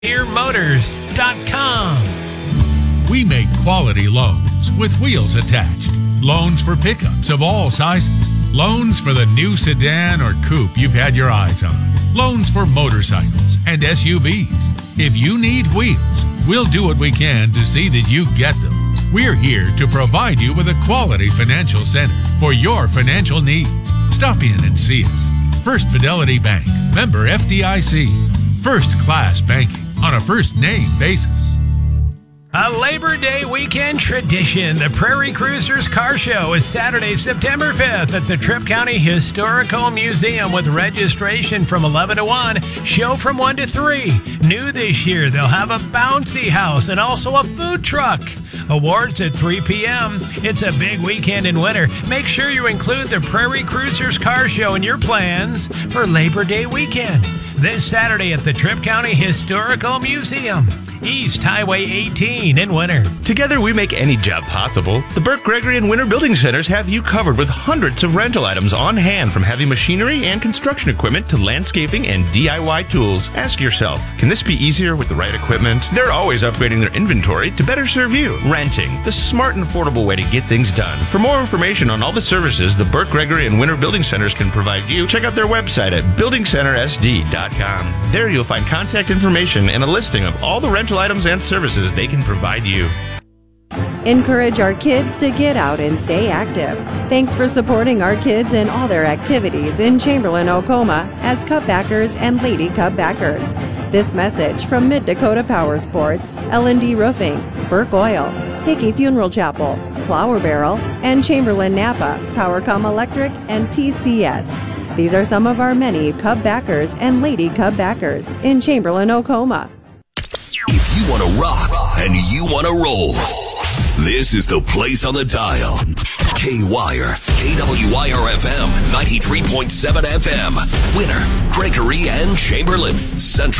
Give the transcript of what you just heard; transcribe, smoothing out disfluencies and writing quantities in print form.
HereMotors.com. We make quality loans with wheels attached. Loans for pickups of all sizes. Loans for the new sedan or coupe you've had your eyes on. Loans for motorcycles and SUVs. If you need wheels, we'll do what we can to see that you get them. We're here to provide you with a quality financial center for your financial needs. Stop in and see us. First Fidelity Bank, member FDIC. First class banking on a first name basis. A Labor Day weekend tradition. The Prairie Cruisers Car Show is Saturday, September 5th at the Tripp County Historical Museum with registration from 11 to 1, show from 1 to 3. New this year, they'll have a bouncy house and also a food truck. Awards at 3 p.m. It's a big weekend in winter. Make sure you include the Prairie Cruisers Car Show in your plans for Labor Day weekend. This Saturday at the Tripp County Historical Museum, East Highway 18 in Winter. Together we make any job possible. The Burke, Gregory, and Winter Building Centers have you covered with hundreds of rental items on hand, from heavy machinery and construction equipment to landscaping and DIY tools. Ask yourself, can this be easier with the right equipment? They're always upgrading their inventory to better serve you. Renting, the smart and affordable way to get things done. For more information on all the services the Burke, Gregory, and Winter Building Centers can provide you, check out their website at buildingcentersd.com. There you'll find contact information and a listing of all the rental items and services they can provide you. Encourage our kids to get out and stay active. Thanks for supporting our kids in all their activities in Chamberlain, Oklahoma as Cub backers and Lady Cub backers. This message from Mid-Dakota Power Sports, L&D Roofing, Burke Oil, Hickey Funeral Chapel, Flour Barrel, and Chamberlain Napa, PowerCom Electric, and TCS. These are some of our many Cub backers and Lady Cub backers in Chamberlain, Oklahoma. If you want to rock and you want to roll, this is the place on the dial. K-Wire, KWYR-FM, 93.7 FM. Winner, Gregory, and Chamberlain. Central.